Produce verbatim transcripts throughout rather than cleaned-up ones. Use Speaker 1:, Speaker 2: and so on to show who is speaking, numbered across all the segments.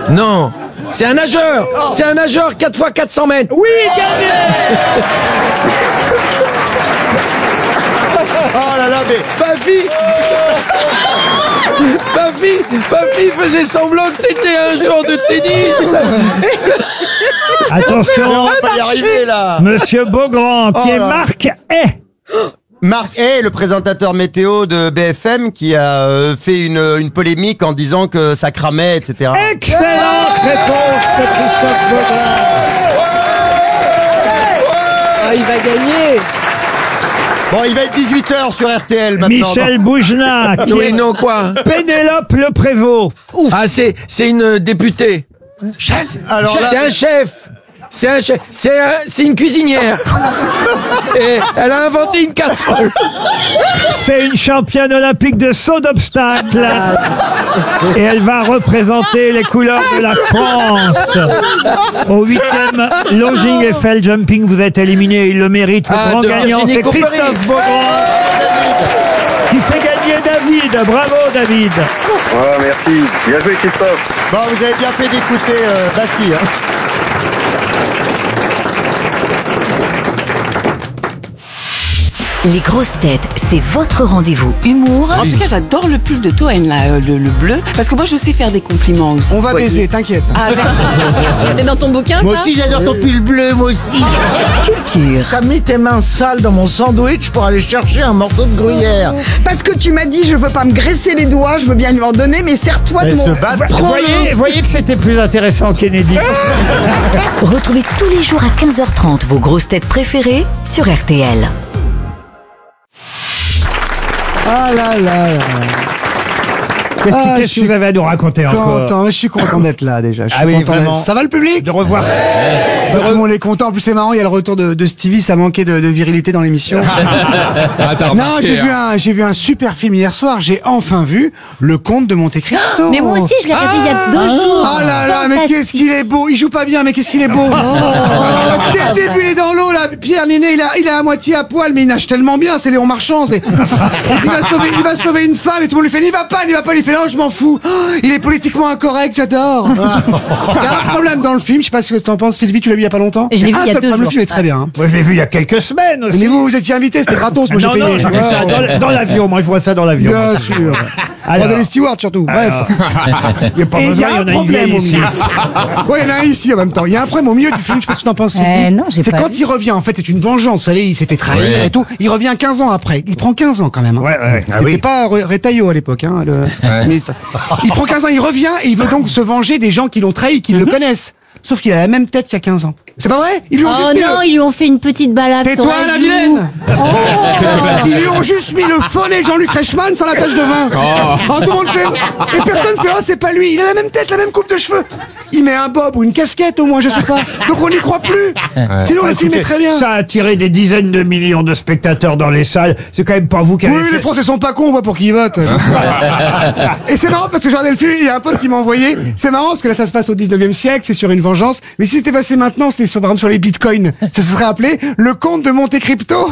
Speaker 1: Non, c'est un nageur. Oh. C'est un nageur quatre fois quatre cents mètres.
Speaker 2: Oui, gagné.
Speaker 3: Oh là là, mais...
Speaker 1: Bafi Bafi Bafi faisait semblant que c'était un joueur de tennis.
Speaker 2: Attention,
Speaker 3: on va pas y arriver là.
Speaker 2: Monsieur Beaugrand, qui
Speaker 3: Oh
Speaker 2: est
Speaker 3: là.
Speaker 2: Marc Hay.
Speaker 3: Marc Hay, le présentateur météo de B F M, qui a euh, fait une, une polémique en disant que ça cramait, et cetera.
Speaker 2: Excellente réponse de Christophe Beaugrand.
Speaker 4: Ah, il va gagner.
Speaker 3: Bon, il va être dix-huit heures sur R T L maintenant.
Speaker 2: Michel Boujna, qui
Speaker 1: Oui,
Speaker 2: est
Speaker 1: non, quoi?
Speaker 2: Pénélope Le Prévost.
Speaker 1: Ah, c'est, c'est une députée.
Speaker 3: Alors là-
Speaker 1: C'est un chef. C'est un chef. C'est un- c'est une cuisinière. Et elle a inventé une casserole.
Speaker 2: C'est une championne olympique de saut d'obstacle. Et elle va représenter les couleurs de la France. Au huitième Longing Eiffel Jumping, vous êtes éliminé. Il le mérite. Le
Speaker 1: Ah,
Speaker 2: grand
Speaker 1: de
Speaker 2: gagnant,
Speaker 1: Virginie
Speaker 2: c'est
Speaker 1: Couperi.
Speaker 2: Christophe Beaugrand. Qui fait gagner David. Bravo, David.
Speaker 5: Oh, merci. Bien joué, Christophe.
Speaker 3: Bon, vous avez bien fait d'écouter euh, Bafi, hein.
Speaker 6: Les grosses têtes, c'est votre rendez-vous humour
Speaker 7: En tout cas, j'adore le pull de Toen, là, euh, le, le bleu. Parce que moi, je sais faire des compliments aussi.
Speaker 8: On va
Speaker 7: Ouais.
Speaker 8: baiser, t'inquiète.
Speaker 7: Ah,
Speaker 4: C'est dans ton bouquin,
Speaker 9: Moi
Speaker 4: ça
Speaker 9: aussi j'adore ton pull bleu, moi aussi.
Speaker 6: culture,
Speaker 9: T'as mis tes mains sales dans mon sandwich pour aller chercher un morceau de gruyère.
Speaker 10: Parce que tu m'as dit, je veux pas me graisser les doigts, je veux bien lui en donner, mais serre-toi de
Speaker 3: Elle
Speaker 10: mon...
Speaker 3: se bat
Speaker 2: Vous
Speaker 3: trop.
Speaker 2: voyez, voyez que c'était plus intéressant, Kennedy.
Speaker 6: retrouvez tous les jours à quinze heures trente vos grosses têtes préférées sur R T L.
Speaker 8: Ah là là là.
Speaker 2: Qu'est-ce qui-
Speaker 8: Ah,
Speaker 2: qu'est-ce
Speaker 8: je
Speaker 2: que vous
Speaker 8: suis
Speaker 2: avez à nous raconter encore?
Speaker 8: Content, je suis content d'être là déjà. Je suis
Speaker 2: Ah oui,
Speaker 8: content d'être-
Speaker 2: vraiment.
Speaker 8: Ça va le public?
Speaker 2: De revoir.
Speaker 8: Bah, Tout le monde est content. En plus, c'est marrant, il y a le retour de, de Stevie, ça manquait de, de virilité dans l'émission. Non, j'ai vu un, j'ai vu un super film hier soir. J'ai enfin vu Le Comte de Monte Cristo.
Speaker 4: Mais moi aussi, je l'ai regardé il y a deux jours.
Speaker 8: Oh là là, mais qu'est-ce qu'il est beau! Il joue pas bien, mais qu'est-ce qu'il est beau! Dès le début, il est dans l'eau, là. Pierre Ninet, il, a, il est à moitié à poil, mais il nage tellement bien, c'est Léon Marchand. c'est- il, va sauver, il va sauver une femme et tout le monde lui fait, n'y va pas, n'y va pas, il fait, non, je m'en fous. Oh, il est politiquement incorrect, j'adore. Il y a un problème dans le film, je sais pas ce que tu en penses, Sylvie, tu l'as vu il y a pas longtemps?
Speaker 4: Je l'ai vu
Speaker 8: Un
Speaker 4: il y a
Speaker 8: seul
Speaker 4: deux
Speaker 8: problème, le
Speaker 4: jours.
Speaker 8: film est très bien. hein.
Speaker 2: Moi, je l'ai vu il y a quelques semaines aussi.
Speaker 8: Mais vous, vous étiez invité, c'était gratos, moi j'ai
Speaker 2: non,
Speaker 8: payé.
Speaker 2: non, j'ai vu ça dans, dans l'avion. Moi, je vois ça dans l'avion.
Speaker 8: Bien sûr.
Speaker 2: Alors.
Speaker 8: Regardez les stewards surtout. Bref.
Speaker 2: Il n'y a pas
Speaker 8: Et il y
Speaker 2: besoin,
Speaker 8: a
Speaker 2: il y
Speaker 8: un
Speaker 2: en a une
Speaker 8: problème
Speaker 2: vieille
Speaker 8: au
Speaker 2: ici.
Speaker 8: milieu. Ouais, il y en a un ici en même temps. Il y a un problème au milieu du film, je sais pas ce que t'en penses.
Speaker 4: Euh,
Speaker 8: Sylvie.
Speaker 4: non, j'ai
Speaker 8: C'est
Speaker 4: pas
Speaker 8: quand
Speaker 4: vu.
Speaker 8: il revient, en fait, c'est une vengeance. Vous savez, il s'est fait trahir
Speaker 1: Ouais.
Speaker 8: et tout. Il revient quinze ans après. Il prend quinze ans quand même. hein.
Speaker 2: Ouais, ouais.
Speaker 8: C'était pas Re- Retailleau à l'époque. Hein, le ministre. Il prend quinze ans, il revient et il veut donc se venger des gens qui l'ont trahi, qui le connaissent. Sauf qu'il a la même tête qu'il y a quinze ans. C'est pas vrai? Ils lui ont
Speaker 4: Oh
Speaker 8: juste mis
Speaker 4: non,
Speaker 8: le...
Speaker 4: ils lui ont fait une petite balade sur
Speaker 8: Tais-toi,
Speaker 4: la
Speaker 8: la
Speaker 4: joue.
Speaker 8: vilaine!
Speaker 4: Oh.
Speaker 8: Ils lui ont juste mis le faux nez Jean-Luc Reichmann sans la tache de vin. Alors, tout le monde fait... Et personne fait, oh, c'est pas lui. Il a la même tête, la même coupe de cheveux. Il met un bob ou une casquette au moins, je sais pas. Donc on n'y croit plus. Sinon, le film est très bien.
Speaker 2: Ça a attiré des dizaines de millions de spectateurs dans les salles. C'est quand même pas vous qui avez
Speaker 8: Oui,
Speaker 2: fait...
Speaker 8: les Français sont pas cons, on voit pour qui ils votent. Et c'est marrant parce que j'ai regardé le film, il y a un pote qui m'a envoyé. C'est marrant parce que là, ça se passe au dix-neuvième siècle, c'est sur une vengeance. Mais si c'était passé maintenant, c'était sur, par exemple, sur les bitcoins. Ça se serait appelé Le Comte de Monte Crypto.
Speaker 1: Oh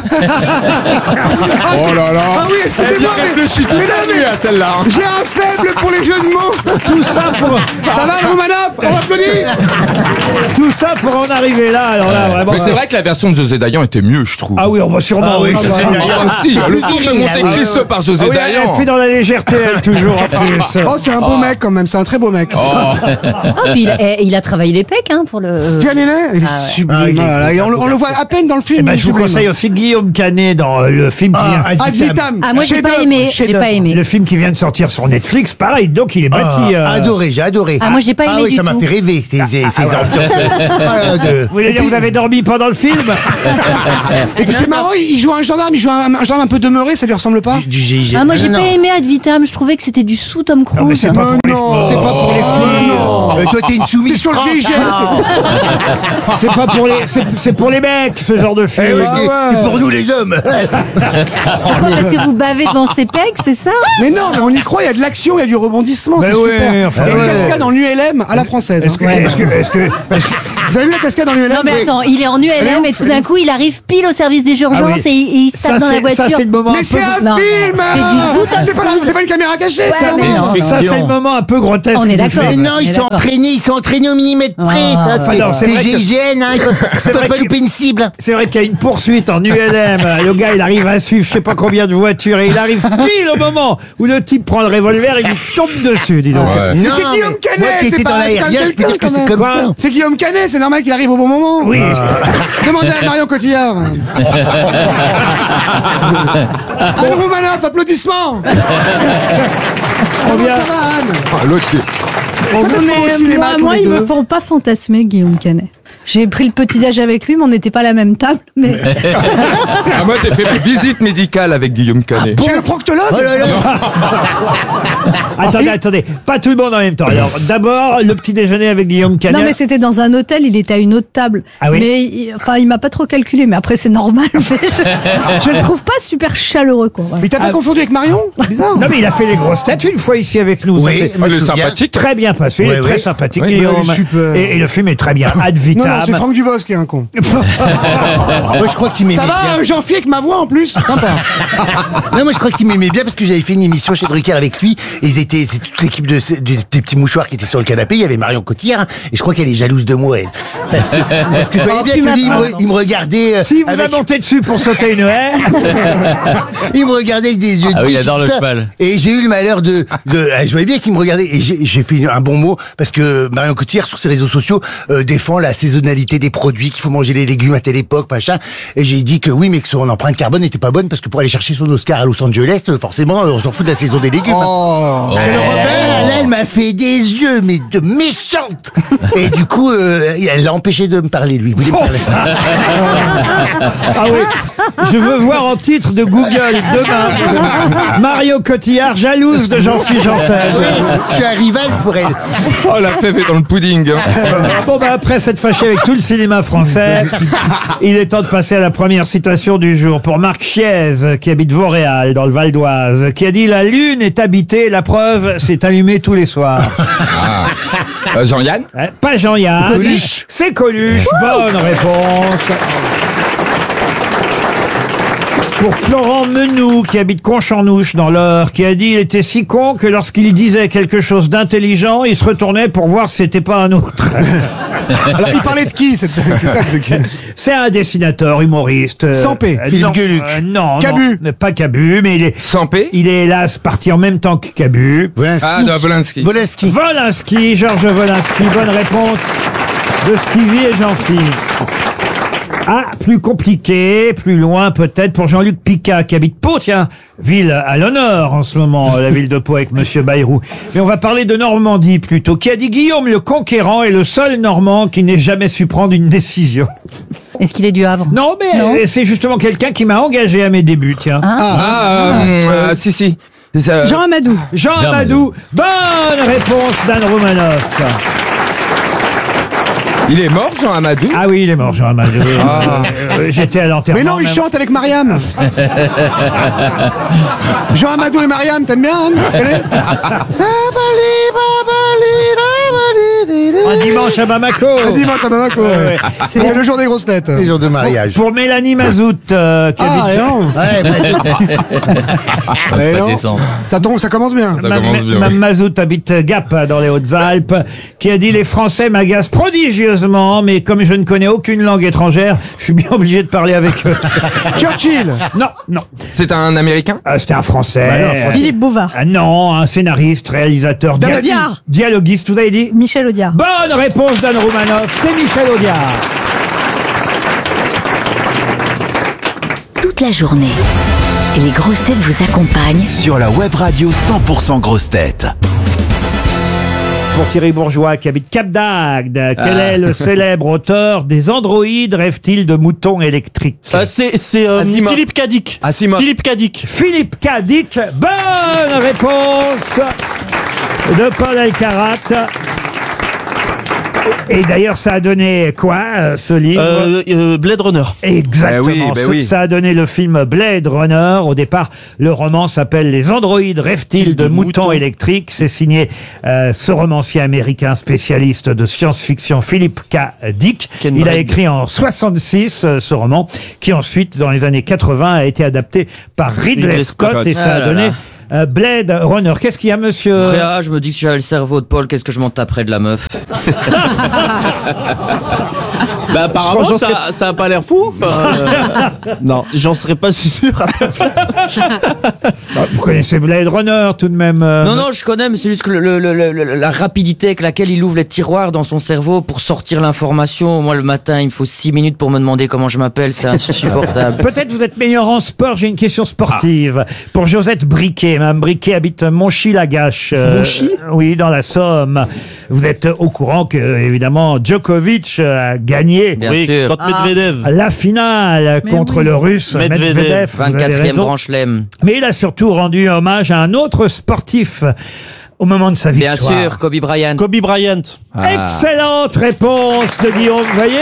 Speaker 1: là là.
Speaker 8: Ah oui, excusez-moi, mais, mais non, mais
Speaker 1: à celle-là.
Speaker 8: j'ai un faible pour les jeux de mots.
Speaker 2: Tout ça pour...
Speaker 8: Ça va, Romanov? On applaudit.
Speaker 2: Tout ça pour en arriver là. Alors là, vraiment...
Speaker 11: Mais c'est vrai que la version de José Dayan était mieux, je trouve.
Speaker 2: Ah oui, on va sûrement...
Speaker 11: Ah oui,
Speaker 2: oui.
Speaker 11: c'était meilleur aussi. Le Comte de Monte Cristo par José
Speaker 2: Ah oui, elle
Speaker 11: Dayan.
Speaker 2: fait dans la légèreté, elle, toujours, en plus.
Speaker 8: Oh, c'est un beau mec quand même, c'est un très beau mec.
Speaker 4: Ah, puis il, a, il a travaillé les pecs hein, pour le.
Speaker 8: Pierre Ninet, il est
Speaker 4: Ah ouais.
Speaker 8: sublime.
Speaker 2: Ah, il est-
Speaker 8: Oh là là, et on, le- on le voit à peine dans le film.
Speaker 2: Eh ben,
Speaker 8: il est
Speaker 2: je vous
Speaker 8: sublime.
Speaker 2: conseille aussi Guillaume Canet dans euh, le film qui vient...
Speaker 8: Ad vitam.
Speaker 4: Ah, moi j'ai pas
Speaker 8: Chef-d'œuvre,
Speaker 4: aimé. J'ai
Speaker 8: chef-d'œuvre.
Speaker 4: pas aimé.
Speaker 2: Le film qui vient de sortir sur Netflix, pareil, donc il est bâti... euh,
Speaker 9: Adoré, j'ai adoré.
Speaker 4: Ah, moi j'ai pas
Speaker 9: Ah
Speaker 4: aimé
Speaker 9: oui,
Speaker 4: du
Speaker 9: ça m'a
Speaker 4: tout.
Speaker 9: fait rêver, ces, ces, ces ambiances. euh, de-
Speaker 2: Vous voulez dire vous avez dormi pendant le film?
Speaker 8: Et puis c'est marrant, il joue un gendarme, il joue un, un gendarme un peu demeuré, ça lui ressemble pas?
Speaker 9: du G I G.
Speaker 4: Ah, moi j'ai
Speaker 9: Non,
Speaker 4: pas
Speaker 9: non.
Speaker 4: aimé Ad Vitam. Je trouvais que c'était du sous Tom Cruise.
Speaker 2: Non, mais c'est pas pour les...
Speaker 8: non.
Speaker 2: C'est pas pour les filles.
Speaker 9: Euh, toi, t'es une
Speaker 8: T'es
Speaker 9: soumise.
Speaker 8: sur le G I G.
Speaker 2: C'est pas pour les... C'est c'est pour les mecs, ce genre de film.
Speaker 9: Eh oui,
Speaker 8: Ah
Speaker 9: c'est-
Speaker 8: ouais.
Speaker 9: c'est pour nous les hommes.
Speaker 4: Pourquoi parce que vous bavez devant ses pecs, c'est ça?
Speaker 8: Mais non, mais on y croit, il y a de l'action, il y a du rebondissement,
Speaker 2: Mais
Speaker 8: c'est
Speaker 2: ouais,
Speaker 8: super.
Speaker 2: enfin,
Speaker 8: il y a une
Speaker 2: ouais.
Speaker 8: cascade en U L M à la française.
Speaker 2: Est-ce que...
Speaker 8: hein.
Speaker 2: Est-ce que... Est-ce que... est-ce que-
Speaker 8: Vous avez vu la cascade en U L M?
Speaker 4: Non mais attends, il est en U L M et tout d'un coup il arrive pile au service des urgences
Speaker 2: Ah oui.
Speaker 4: et il, il se
Speaker 2: Ça,
Speaker 4: tape dans la
Speaker 2: c'est-
Speaker 4: voiture.
Speaker 2: ça, c'est le moment
Speaker 8: Mais
Speaker 2: un
Speaker 8: c'est
Speaker 2: peu...
Speaker 8: un
Speaker 4: Non,
Speaker 8: film
Speaker 4: c'est du zoot
Speaker 8: C'est pas, la- c'est pas une caméra cachée,
Speaker 4: Ouais,
Speaker 8: ça
Speaker 4: mais non.
Speaker 2: Ça, c'est le moment un peu grotesque.
Speaker 4: On est
Speaker 2: du
Speaker 4: d'accord.
Speaker 2: film.
Speaker 12: Mais non,
Speaker 4: on est
Speaker 12: ils sont
Speaker 4: d'accord.
Speaker 12: entraînés, ils sont entraînés au millimètre près.
Speaker 4: Ah.
Speaker 12: ça, c'est
Speaker 2: Alors, c'est
Speaker 12: des
Speaker 2: vrai que-
Speaker 12: G I G N, hein, ils peuvent,
Speaker 2: C'est
Speaker 12: ils peuvent
Speaker 2: vrai
Speaker 12: pas
Speaker 2: qu'il-
Speaker 12: louper une cible.
Speaker 2: C'est vrai qu'il y a une poursuite en U L M. Le gars, il arrive à suivre je sais pas combien de voitures et il arrive pile au moment où le type prend le revolver et il lui tombe dessus, dis donc.
Speaker 11: Ouais.
Speaker 8: Mais
Speaker 12: Non,
Speaker 8: c'est Guillaume
Speaker 12: mais
Speaker 8: Canet,
Speaker 12: moi qui
Speaker 8: c'est
Speaker 12: étais
Speaker 8: pas
Speaker 12: dans
Speaker 8: un
Speaker 12: l'aérien, je peux dire que
Speaker 8: quelqu'un,
Speaker 12: c'est
Speaker 8: quand
Speaker 12: comme
Speaker 8: même.
Speaker 12: ça.
Speaker 8: C'est Guillaume Canet, c'est normal qu'il arrive au bon moment.
Speaker 2: Oui.
Speaker 8: Demandez à Marion Cotillard. Anne Romanoff, applaudissements. Comment
Speaker 2: vient-
Speaker 8: ça va, Anne?
Speaker 11: Ah, l'autre, il-
Speaker 8: On
Speaker 4: Non,
Speaker 8: se
Speaker 4: mais
Speaker 8: voit au cinéma
Speaker 4: moi,
Speaker 8: tous
Speaker 4: moi
Speaker 8: les
Speaker 4: ils
Speaker 8: deux.
Speaker 4: me font pas fantasmer Guillaume Canet. J'ai pris le petit-déj avec lui, mais on n'était pas à la même table. Mais
Speaker 11: Ah, moi, j'ai fait ma visite médicale avec Guillaume Canet.
Speaker 8: Chez le proctologue.
Speaker 12: Oh là là.
Speaker 2: Attendez, attendez. Pas tout le monde en même temps. Alors, d'abord, le petit déjeuner avec Guillaume Canet.
Speaker 4: non, mais c'était dans un hôtel. Il était à une autre table.
Speaker 2: Ah oui.
Speaker 4: Mais il, enfin, il m'a pas trop calculé. Mais après, c'est normal. Mais je, je le trouve pas super chaleureux, quoi. Ouais.
Speaker 8: Mais t'as pas confondu avec Marion? C'est bizarre.
Speaker 2: Non, mais il a fait les grosses têtes une fois ici avec nous. Ça
Speaker 12: Oui.
Speaker 2: s'est
Speaker 11: Ah, le
Speaker 12: je me souviens.
Speaker 11: sympathique.
Speaker 2: très bien passé. Il
Speaker 12: Oui,
Speaker 2: est
Speaker 12: oui.
Speaker 2: très sympathique,
Speaker 11: Oui,
Speaker 2: Guillaume.
Speaker 8: il est super.
Speaker 2: Et, et le film est très bien. Ad
Speaker 8: Non,
Speaker 2: vitam.
Speaker 8: non, c'est Franck Dubosc qui est un con.
Speaker 12: Moi, je crois qu'il m'aimait
Speaker 8: Ça va,
Speaker 12: bien.
Speaker 8: euh, Jean-Philippe avec ma voix en plus? Sympa.
Speaker 12: Non, moi je crois qu'il m'aimait bien parce que j'avais fait une émission chez Drucker avec lui. Et ils étaient, c'est toute l'équipe de, de- des petits mouchoirs qui étaient sur le canapé. Il y avait Marion Cotillard. hein, et je crois qu'elle est jalouse de moi. elle. Parce que, parce que je voyais bien que lui, il me, il me regardait. euh,
Speaker 2: Si vous
Speaker 12: avec,
Speaker 2: a monté dessus pour sauter une haie.
Speaker 12: il me regardait avec des yeux de
Speaker 13: Ah oui, il
Speaker 12: biche,
Speaker 13: adore le
Speaker 12: tout ça.
Speaker 13: cheval.
Speaker 12: Et j'ai eu le malheur de, de, je voyais bien qu'il me regardait. Et j'ai j'ai fait un bon mot parce que Marion Cotillard sur ses réseaux sociaux euh, défend la saisonnalité des produits, qu'il faut manger les légumes à telle époque, machin. Et j'ai dit que oui, mais que son empreinte carbone n'était pas bonne parce que pour aller chercher son Oscar à Los Angeles, euh, forcément, on s'en fout de la saison des légumes.
Speaker 8: Oh.
Speaker 12: Alors, ben, là, elle m'a fait des yeux, mais de méchante. Et du coup, euh, elle l'a empêché de me parler, lui. Il voulait me parler.
Speaker 2: Ah oui. Je veux voir en titre de Google demain Mario Cotillard jalouse de Jean-Philippe Janssen.
Speaker 12: Je suis un rival pour elle.
Speaker 11: Oh, la fève est dans le pudding. hein.
Speaker 2: Bon, bah, après s'être fâché avec tout le cinéma français, il est temps de passer à la première citation du jour pour Marc Chiez, qui habite Vauréal, dans le Val d'Oise, qui a dit « La lune est habitée, la preuve, c'est allumé tous les soirs.
Speaker 11: Ah. Euh, Jean-Yann »
Speaker 2: Hein, Pas Jean-Yann.
Speaker 12: Coluche.
Speaker 2: C'est Coluche. Bonne réponse. Pour Florent Menou, qui habite Concharnouche dans l'Eure, qui a dit il était si con que lorsqu'il disait quelque chose d'intelligent, il se retournait pour voir si c'était pas un autre.
Speaker 8: Alors, il parlait de qui? C'est c'est ça le truc.
Speaker 2: C'est un dessinateur, humoriste. euh,
Speaker 8: Sampé.
Speaker 2: euh,
Speaker 12: Philippe
Speaker 2: non,
Speaker 12: Gueluc.
Speaker 2: euh, non,
Speaker 8: Cabu.
Speaker 2: non, pas Cabu, mais il est,
Speaker 11: Sans P.
Speaker 2: il est hélas parti en même temps que Cabu.
Speaker 11: Ah, de Volinsky.
Speaker 12: Volinsky.
Speaker 2: Volinsky, Georges Volinsky, bonne réponse de Stevie et Jean-Philippe. Ah, plus compliqué, plus loin peut-être pour Jean-Luc Picard qui habite Pau, tiens, ville à l'honneur en ce moment, la ville de Pau avec Monsieur Bayrou. Mais on va parler de Normandie plutôt, qui a dit Guillaume le Conquérant est le seul Normand qui n'ait jamais su prendre une décision.
Speaker 4: Est-ce qu'il est du Havre?
Speaker 2: Non, mais
Speaker 4: Non.
Speaker 2: euh, c'est justement quelqu'un qui m'a engagé à mes débuts, tiens.
Speaker 11: Ah, euh, euh, si, si. C'est, euh,
Speaker 4: Jean Amadou.
Speaker 2: Jean Amadou, bonne réponse d'Anne Romanoff.
Speaker 11: Il est mort, Jean Amadou?
Speaker 2: Ah oui, il est mort, Jean Amadou.
Speaker 11: Ah.
Speaker 2: Euh, J'étais à l'enterrement.
Speaker 8: Mais non, il
Speaker 2: même.
Speaker 8: chante avec Mariam. Jean Amadou et Mariam, t'aimes bien, Anne? Tu connais?
Speaker 2: Un dimanche à Bamako.
Speaker 8: Un dimanche à Bamako.
Speaker 2: Ouais,
Speaker 8: ouais.
Speaker 2: ouais.
Speaker 8: C'est le jour des grosses têtes.
Speaker 12: Les jours de mariage.
Speaker 2: Pour Mélanie Mazout, euh, qui
Speaker 8: Ah,
Speaker 2: habite...
Speaker 8: et non.
Speaker 12: Ouais, bah,
Speaker 8: Eh
Speaker 13: Pas
Speaker 8: non.
Speaker 13: descendre.
Speaker 8: Ça tombe, ça commence bien.
Speaker 11: Ça
Speaker 2: Ma-
Speaker 11: commence bien,
Speaker 2: Ma-
Speaker 11: oui.
Speaker 2: Mazout habite Gap dans les Hautes-Alpes, qui a dit les Français m'agacent prodigieusement, mais comme je ne connais aucune langue étrangère, je suis bien obligé de parler avec eux.
Speaker 8: Churchill.
Speaker 2: Non, non.
Speaker 11: C'est un Américain?
Speaker 2: Ah, c'était un Français.
Speaker 12: Bah non, un Français.
Speaker 4: Philippe Bouvard.
Speaker 2: Ah non, un scénariste, réalisateur, dia-
Speaker 4: Audiard.
Speaker 2: dialoguiste, vous avez dit?
Speaker 4: Michel Audiard.
Speaker 2: Bonne réponse d'Anne Romanoff, c'est Michel Audiard.
Speaker 6: Toute la journée, les grosses têtes vous accompagnent
Speaker 14: Sur la web radio cent pour cent grosses têtes.
Speaker 2: Pour Thierry Bourgeois qui habite Cap d'Agde, quel est le célèbre auteur des androïdes rêve-t-il de moutons électriques?
Speaker 13: Ah, c'est c'est euh,
Speaker 3: Asimov.
Speaker 13: Philippe Cadic.
Speaker 3: Asimov.
Speaker 13: Philippe Cadic.
Speaker 2: Philippe Cadic, bonne réponse de Paul Alcarat. Et d'ailleurs, ça a donné quoi, euh, ce livre
Speaker 13: euh, euh, Blade Runner.
Speaker 2: Exactement.
Speaker 11: Eh oui, ben
Speaker 2: Ça-
Speaker 11: oui.
Speaker 2: Ça a donné le film Blade Runner. Au départ, le roman s'appelle Les androïdes rêvent-ils de moutons électriques. C'est signé euh, ce romancier américain spécialiste de science-fiction, Philip K. Dick.
Speaker 13: Ken
Speaker 2: Il a
Speaker 13: Bragg.
Speaker 2: écrit en soixante-six euh, ce roman, qui ensuite, dans les années quatre-vingts, a été adapté par Ridley,
Speaker 13: Ridley
Speaker 2: Scott,
Speaker 13: Scott.
Speaker 2: et ça
Speaker 15: Ah
Speaker 2: a
Speaker 15: là
Speaker 2: donné
Speaker 15: là.
Speaker 2: euh, Blade Runner. Qu'est-ce qu'il y a, monsieur
Speaker 15: Réa, je me dis que si j'avais le cerveau de Paul, qu'est-ce que je m'en taperais de la meuf.
Speaker 13: Bah apparemment
Speaker 2: Je pense
Speaker 13: ça, ça a pas l'air fou. Enfin, euh, non, j'en serais pas si sûr. à ta place.
Speaker 2: Bah, Vous connaissez Blade Runner tout de même euh,
Speaker 15: Non, non, je connais, mais c'est juste que le, le- le- le- la rapidité avec laquelle il ouvre les tiroirs dans son cerveau pour sortir l'information. Moi, le matin, il me faut six minutes pour me demander comment je m'appelle, c'est insupportable.
Speaker 2: Peut-être vous êtes meilleur en sport. J'ai une question sportive pour Josette Briquet. Mme Briquet habite Monchy-Lagache. Euh,
Speaker 8: Monchy
Speaker 2: Oui, dans la Somme. Vous êtes au courant que, évidemment, Djokovic a gagné
Speaker 15: Bien
Speaker 13: oui,
Speaker 15: sûr.
Speaker 13: contre Medvedev.
Speaker 2: la finale
Speaker 4: Mais
Speaker 2: contre
Speaker 4: oui.
Speaker 2: le Russe
Speaker 13: Medvedev.
Speaker 2: Medvedev. Vous avez
Speaker 15: vingt-quatrième
Speaker 2: raison.
Speaker 15: branche Chelem.
Speaker 2: Mais il a surtout rendu hommage à un autre sportif au moment de sa
Speaker 15: Bien
Speaker 2: victoire.
Speaker 15: sûr, Kobe Bryant.
Speaker 13: Kobe Bryant.
Speaker 2: Excellente réponse de Guillaume, vous voyez.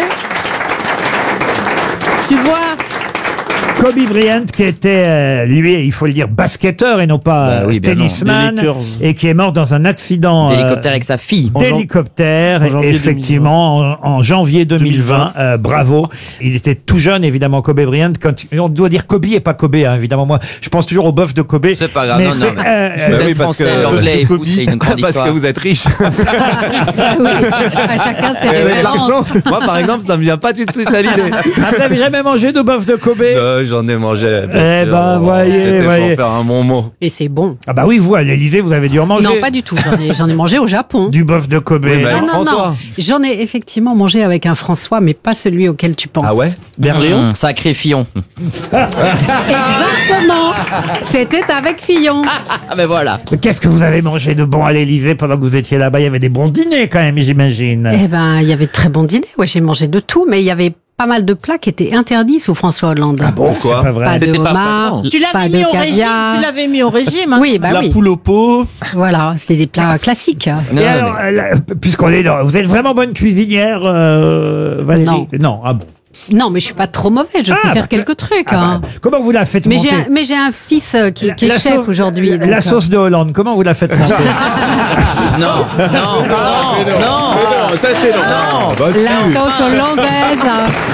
Speaker 16: Tu vois,
Speaker 2: Kobe Bryant, qui était, euh, lui, il faut le dire, basketteur et non pas
Speaker 15: Bah
Speaker 2: euh,
Speaker 15: oui, bien non.
Speaker 2: tennisman,
Speaker 13: Les Lakers.
Speaker 2: et qui est mort dans un accident euh,
Speaker 15: D'hélicoptère avec sa fille.
Speaker 2: d'hélicoptère,
Speaker 13: en janvier
Speaker 2: effectivement, en, en janvier deux mille vingt. Euh, bravo. Il était tout jeune, évidemment, Kobe Bryant. Quand on doit dire Kobe et pas Kobe, hein, évidemment. Moi, je pense toujours au bœuf de Kobe.
Speaker 15: C'est pas grave,
Speaker 2: Mais
Speaker 15: non,
Speaker 2: c'est,
Speaker 15: non. mais-
Speaker 2: euh,
Speaker 11: Bah
Speaker 15: Le
Speaker 11: oui, parce
Speaker 15: français,
Speaker 11: que-
Speaker 15: l'anglais, et
Speaker 11: Kobe,
Speaker 15: tout, c'est une grande
Speaker 11: parce
Speaker 15: histoire.
Speaker 11: que vous êtes riche.
Speaker 16: oui, à chacun ses
Speaker 11: Vous avez de
Speaker 16: références.
Speaker 11: l'argent. Moi, par exemple, ça me vient pas tout de suite à l'idée.
Speaker 2: ah, vous n'avez jamais mangé de bœuf de Kobe?
Speaker 11: Euh, J'en ai mangé. bien
Speaker 2: Eh
Speaker 11: sûr.
Speaker 2: ben, voyez,
Speaker 11: C'était
Speaker 2: voyez.
Speaker 11: pour faire un bon mot.
Speaker 16: Et c'est bon.
Speaker 2: Ah bah oui, vous, à l'Élysée, vous avez dû en manger.
Speaker 16: Non, pas du tout. J'en ai, j'en ai mangé au Japon.
Speaker 2: Du bœuf de Kobe.
Speaker 11: Oui, mais
Speaker 16: non,
Speaker 11: avec
Speaker 16: non, non.
Speaker 11: François.
Speaker 16: J'en ai effectivement mangé avec un François, mais pas celui auquel tu penses.
Speaker 11: Ah ouais
Speaker 13: Berléon.
Speaker 15: Mmh, sacré Fillon.
Speaker 16: Exactement. C'était avec Fillon.
Speaker 15: Ah ben voilà.
Speaker 2: Mais qu'est-ce que vous avez mangé de bon à l'Élysée pendant que vous étiez là-bas? Il y avait des bons dîners quand même, j'imagine.
Speaker 16: Eh ben, il y avait de très bons dîners. Ouais, j'ai mangé de tout, mais il y avait pas mal de plats qui étaient interdits sous François Hollande.
Speaker 2: Ah bon, c'est pas vrai.
Speaker 16: Pas de
Speaker 13: C'était pas
Speaker 16: homard,
Speaker 13: vraiment.
Speaker 9: Tu
Speaker 16: pas
Speaker 9: l'avais
Speaker 16: de
Speaker 9: mis au régime.
Speaker 16: caviar.
Speaker 9: Tu l'avais mis au régime. hein.
Speaker 16: Oui, bah
Speaker 13: La
Speaker 16: oui.
Speaker 13: poule au pot.
Speaker 16: Voilà, c'était des plats classiques.
Speaker 15: Non,
Speaker 2: Et
Speaker 15: mais-
Speaker 2: alors, euh, là, puisqu'on est dans, vous êtes vraiment bonne cuisinière, euh, Valérie?
Speaker 16: Non.
Speaker 2: Non, ah bon.
Speaker 16: Non, mais je suis pas trop mauvaise. Je
Speaker 2: Ah,
Speaker 16: sais
Speaker 2: bah,
Speaker 16: faire quelques trucs.
Speaker 2: Ah
Speaker 16: hein.
Speaker 2: bah, comment vous la faites
Speaker 16: Mais
Speaker 2: monter?
Speaker 16: j'ai un, mais j'ai un fils euh, qui, qui est
Speaker 2: La
Speaker 16: chef
Speaker 2: sauce-
Speaker 16: aujourd'hui.
Speaker 2: La,
Speaker 16: donc,
Speaker 2: la
Speaker 16: euh,
Speaker 2: sauce de Hollande, comment vous la faites monter?
Speaker 15: Non, non, non, non.
Speaker 11: Ça, c'est non. Bah,
Speaker 16: La sauce hollandaise.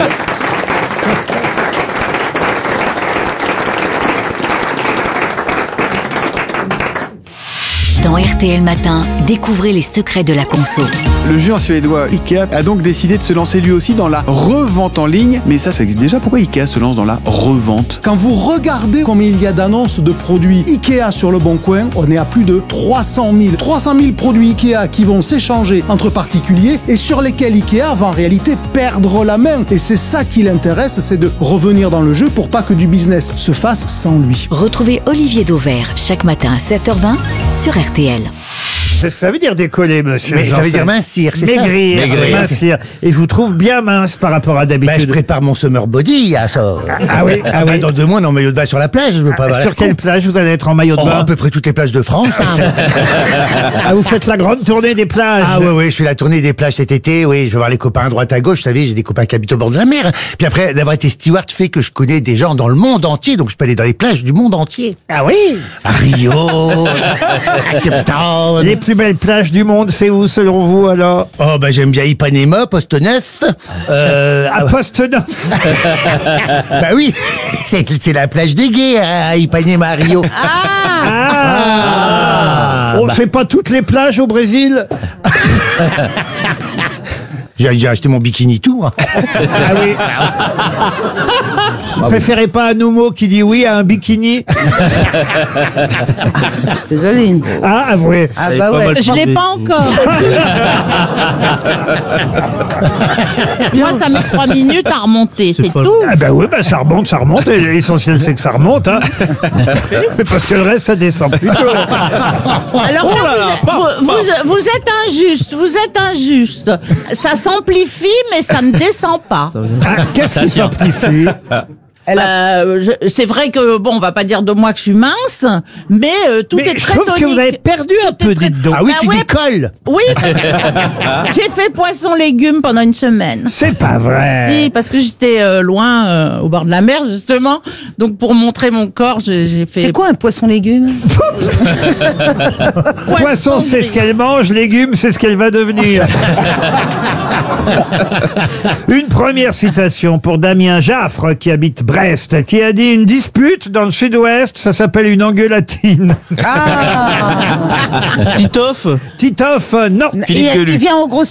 Speaker 6: Dans R T L Matin, découvrez les secrets de la conso.
Speaker 17: Le géant suédois Ikea a donc décidé de se lancer lui aussi dans la revente en ligne. Mais ça, ça existe déjà. Pourquoi Ikea se lance dans la revente?
Speaker 18: Quand vous regardez combien il y a d'annonces de produits Ikea sur le Bon Coin, on est à plus de trois cent mille. trois cent mille produits Ikea qui vont s'échanger entre particuliers et sur lesquels Ikea va en réalité perdre la main. Et c'est ça qui l'intéresse, c'est de revenir dans le jeu pour pas que du business se fasse sans lui.
Speaker 6: Retrouvez Olivier Dauvert chaque matin à sept heures vingt sur R T L.
Speaker 2: C'est ce que ça veut dire décoller, monsieur.
Speaker 12: Mais ça
Speaker 2: Janssen.
Speaker 12: veut dire mincir, c'est ça?
Speaker 2: Maigrir,
Speaker 12: Maigrir.
Speaker 2: mincir. Et je vous trouve bien mince par rapport à d'habitude.
Speaker 12: Bah, je prépare mon summer body à ça.
Speaker 2: Ah oui, ah
Speaker 12: bah,
Speaker 2: oui.
Speaker 12: dans deux mois, on est en maillot de bain sur la plage. Je veux pas avoir
Speaker 2: Sur
Speaker 12: l'air
Speaker 2: quelle
Speaker 12: con.
Speaker 2: plage vous allez être en maillot de
Speaker 12: Oh,
Speaker 2: bain?
Speaker 12: à peu près toutes les plages de France. hein.
Speaker 2: Ah, vous faites la grande tournée des plages.
Speaker 12: Ah ouais, ouais, je fais la tournée des plages cet été. Oui, je vais voir les copains à droite à gauche. Vous savez, j'ai des copains qui habitent au bord de la mer. Puis après, d'avoir été steward fait que je connais des gens dans le monde entier. Donc je peux aller dans les plages du monde entier.
Speaker 2: Ah oui?
Speaker 12: À Rio, à Cape Town.
Speaker 2: Les plus belles plages du monde, c'est où selon vous alors?
Speaker 12: Oh, bah j'aime bien Ipanema, Poste Neuf. Euh,
Speaker 2: À Poste Neuf.
Speaker 12: bah oui, c'est c'est la plage des gays à Ipanema, à Rio.
Speaker 2: Ah, On
Speaker 12: bah.
Speaker 2: fait pas toutes les plages au Brésil?
Speaker 12: J'ai j'ai acheté mon bikini tout. hein.
Speaker 2: Ah oui. Vous préférez pas un homo qui dit oui à un bikini?
Speaker 9: Désolé.
Speaker 2: Ah, avouez.
Speaker 9: Ah bah ouais. Je l'ai pas encore. Moi, ça met trois minutes à remonter, c'est tout.
Speaker 2: Ah bah oui, bah ça remonte, ça remonte. Et l'essentiel, c'est que ça remonte. Hein. Mais parce que le reste, ça descend plutôt.
Speaker 9: Alors
Speaker 13: Oh
Speaker 9: là,
Speaker 13: là là,
Speaker 9: vous,
Speaker 13: paf,
Speaker 9: vous-
Speaker 13: paf.
Speaker 9: vous- vous êtes injuste, vous êtes injuste. Ça s'amplifie, mais ça ne descend pas.
Speaker 2: Ah, qu'est-ce qui s'amplifie?
Speaker 9: Bah, euh, je- c'est vrai que, bon, on va pas dire de moi que je suis mince, mais euh, tout
Speaker 2: Mais
Speaker 9: est
Speaker 2: je
Speaker 9: très
Speaker 2: trouve que
Speaker 9: tonique.
Speaker 2: vous avez perdu un peu, dites donc.
Speaker 12: Ah oui,
Speaker 9: Bah
Speaker 12: tu
Speaker 9: ouais.
Speaker 12: décolles.
Speaker 9: Oui, j'ai fait poisson-légumes pendant une semaine.
Speaker 2: C'est pas vrai.
Speaker 9: Si, parce que j'étais euh, loin, euh, au bord de la mer, justement. Donc, pour montrer mon corps, j'ai j'ai fait...
Speaker 10: C'est quoi un poisson-légume?
Speaker 2: Poisson, c'est ce qu'elle mange, légumes, c'est ce qu'elle va devenir. Une première citation pour Damien Jaffre, qui habite Brest, qui a dit: une dispute dans le sud-ouest, ça s'appelle une engueulatine.
Speaker 13: Titoff
Speaker 2: Titoff, euh, non.
Speaker 10: Il, il vient au gros